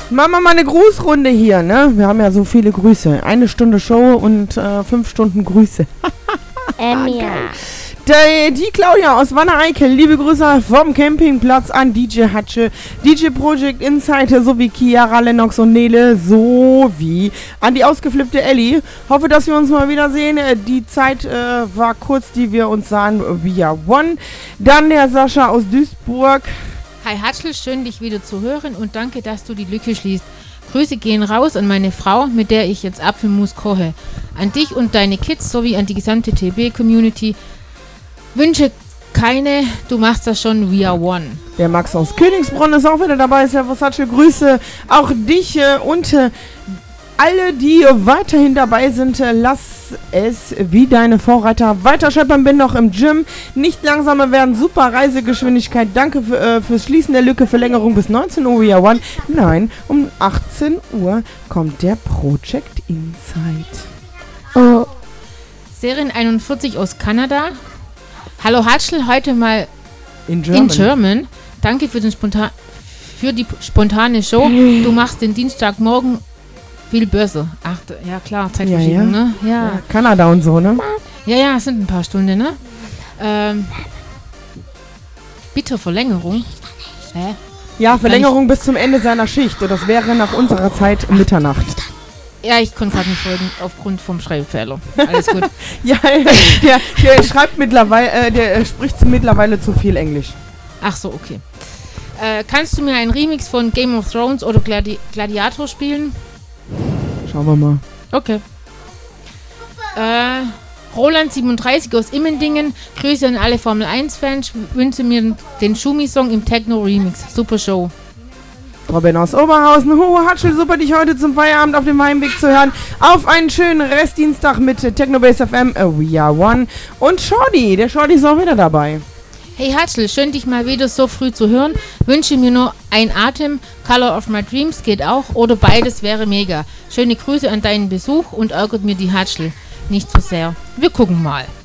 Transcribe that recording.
Machen wir mal eine Grußrunde hier, ne? Wir haben ja so viele Grüße. 1 Stunde Show und 5 Stunden Grüße. Ja. Die Claudia aus Wanne-Eickel, liebe Grüße vom Campingplatz an DJ Hatsche, DJ Project Insider sowie Chiara, Lennox und Nele sowie an die ausgeflippte Ellie. Hoffe, dass wir uns mal wiedersehen. Die Zeit war kurz, die wir uns sahen via One. Dann der Sascha aus Duisburg. Hi Hatschel, schön dich wieder zu hören und danke, dass du die Lücke schließt. Grüße gehen raus an meine Frau, mit der ich jetzt Apfelmus koche. An dich und deine Kids sowie an die gesamte TB-Community. Wünsche keine, du machst das schon via One. Der Max aus Königsbronn ist auch wieder dabei. Servus, Hatsche, Grüße auch dich und alle, die weiterhin dabei sind. Lass es wie deine Vorreiter weiter scheppern. Bin noch im Gym. Nicht langsamer werden. Super Reisegeschwindigkeit. Danke fürs Schließen der Lücke. Verlängerung bis 19 Uhr via One. Nein, um 18 Uhr kommt der Project Insight. Oh. Serien 41 aus Kanada. Hallo Hatschel, heute mal In German. Danke für die spontane Show. Du machst den Dienstagmorgen viel besser. Ach, ja klar, Zeitverschiebung, ja. Ne? Ja, Kanada und so, ne? Ja, es sind ein paar Stunden, ne? Bitte Verlängerung. Hä? Ja, Verlängerung bis zum Ende seiner Schicht. Das wäre nach unserer Zeit Mitternacht. Ja, ich konnte gerade nicht folgen, aufgrund vom Schreibfehler. Alles gut. Ja, der schreibt mittlerweile, der spricht mittlerweile zu viel Englisch. Ach so, okay. Kannst du mir einen Remix von Game of Thrones oder Gladiator spielen? Schauen wir mal. Okay. Roland37 aus Immendingen. Grüße an alle Formel 1-Fans. Wünsche mir den Schumi-Song im Techno-Remix. Super Show. Robin aus Oberhausen. Hatschel, super, dich heute zum Feierabend auf dem Heimweg zu hören. Auf einen schönen Restdienstag mit Technobase FM, We Are One. Und Shorty, der Shorty ist auch wieder dabei. Hey Hatschel, schön dich mal wieder so früh zu hören. Wünsche mir nur ein Atem, Color of My Dreams geht auch oder beides wäre mega. Schöne Grüße an deinen Besuch und ärgert mir die Hatschel nicht so sehr. Wir gucken mal.